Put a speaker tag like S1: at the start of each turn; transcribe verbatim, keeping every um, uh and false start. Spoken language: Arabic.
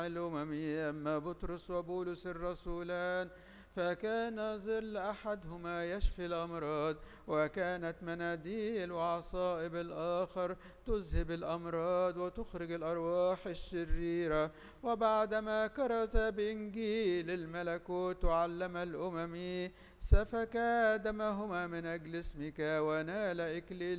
S1: الأمم أما بطرس وبولس الرسولان فكان ظل أحدهما يشفي الأمراض، وكانت مناديل وعصائب الآخر تذهب الأمراض وتخرج الأرواح الشريرة. وبعدما كرز بإنجيل الملكوت وعلم الأمم سفك دمهما من أجل اسمك ونال إكليل